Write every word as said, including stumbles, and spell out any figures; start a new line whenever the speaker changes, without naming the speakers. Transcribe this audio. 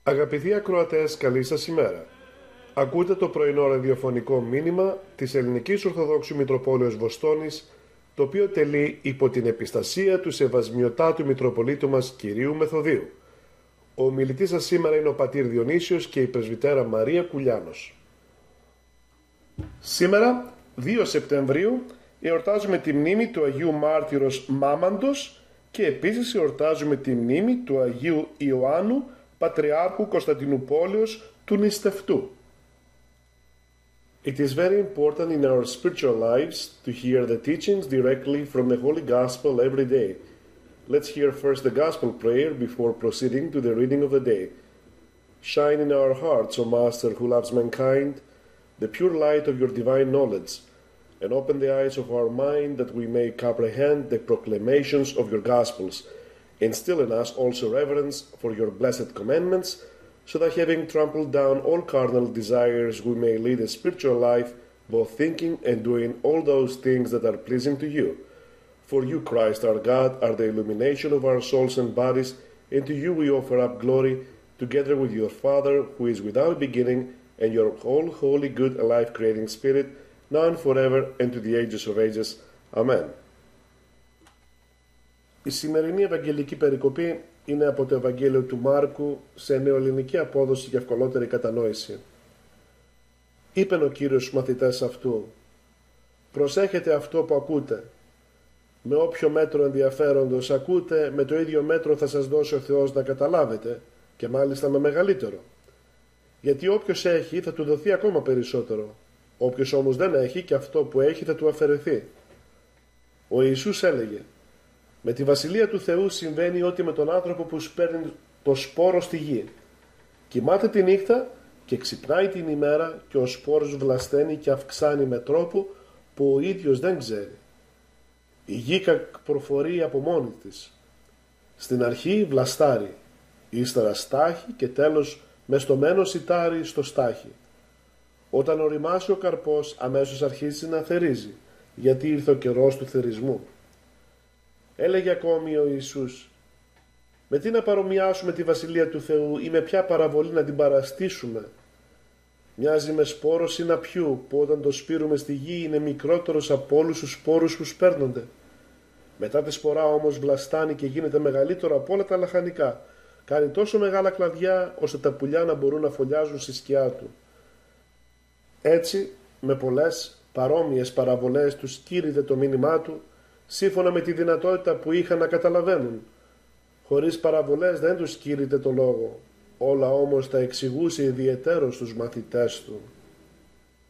Αγαπητοί ακροατές, καλή σας ημέρα. Ακούτε το πρωινό ραδιοφωνικό μήνυμα της Ελληνικής Ορθοδόξου Μητροπόλεως Βοστόνης, το οποίο τελεί υπό την επιστασία του Σεβασμιωτάτου Μητροπολίτου μας Κυρίου Μεθοδίου. Ο ομιλητής σας σήμερα είναι ο πατήρ Διονύσιος και η πρεσβυτέρα Μαρία Κουλιάνος. Σήμερα, δύο Σεπτεμβρίου, εορτάζουμε τη μνήμη του Αγίου Μάρτυρος Μάμαντος και επίσης εορτάζουμε τη μνήμη του Αγίου Ιωάννου Πατριάρχου Κωνσταντινουπόλεως του Νηστευτού. It is very important in our spiritual lives to hear the teachings directly from the Holy Gospel every day. Let's hear first the Gospel prayer before proceeding to the reading of the day. Shine in our hearts, O Master who loves mankind, the pure light of your divine knowledge, and open the eyes of our mind that we may comprehend the proclamations of your Gospels. Instill in us also reverence for your blessed commandments, so that having trampled down all carnal desires, we may lead a spiritual life, both thinking and doing all those things that are pleasing to you. For you, Christ our God, are the illumination of our souls and bodies, and to you we offer up glory, together with your Father, who is without beginning, and your whole holy, good, and life-creating Spirit, now and forever, and to the ages of ages. Amen. Η σημερινή Ευαγγελική περικοπή είναι από το Ευαγγέλιο του Μάρκου σε νεοελληνική απόδοση και ευκολότερη κατανόηση. Είπεν ο Κύριος στους μαθητές αυτού: «Προσέχετε αυτό που ακούτε. Με όποιο μέτρο ενδιαφέροντος ακούτε, με το ίδιο μέτρο θα σας δώσει ο Θεός να καταλάβετε, και μάλιστα με μεγαλύτερο. Γιατί όποιος έχει θα του δοθεί ακόμα περισσότερο. Όποιος όμως δεν έχει, και αυτό που έχει θα του αφαιρεθεί». Ο Ιησούς έλεγε: «Με τη Βασιλεία του Θεού συμβαίνει ότι με τον άνθρωπο που σπέρνει το σπόρο στη γη. Κοιμάται τη νύχτα και ξυπνάει την ημέρα, και ο σπόρος βλασταίνει και αυξάνει με τρόπο που ο ίδιος δεν ξέρει. Η γη προχωρεί από μόνη της. Στην αρχή βλαστάρει, ύστερα στάχει και τέλος μεστομένο σιτάρι στο στάχι. Όταν οριμάσει ο καρπός, αμέσως αρχίζει να θερίζει, γιατί ήρθε ο καιρός του θερισμού». Έλεγε ακόμη ο Ιησούς: «Με τι να παρομοιάσουμε τη Βασιλεία του Θεού ή με ποια παραβολή να την παραστήσουμε? Μοιάζει με σπόρο συναπιού, που όταν το σπείρουμε στη γη είναι μικρότερος από όλους τους σπόρους που σπέρνονται. Μετά τη σπορά όμως βλαστάνει και γίνεται μεγαλύτερο από όλα τα λαχανικά. Κάνει τόσο μεγάλα κλαδιά, ώστε τα πουλιά να μπορούν να φωλιάζουν στη σκιά του». Έτσι, με πολλές παρόμοιες παραβολές τους κήρυτε το μήνυμά του, σύμφωνα με τη δυνατότητα που είχαν να καταλαβαίνουν. Χωρίς παραβολές δεν τους κήρυτε το λόγο, όλα όμως τα εξηγούσε ιδιαιτέρως στους μαθητές του.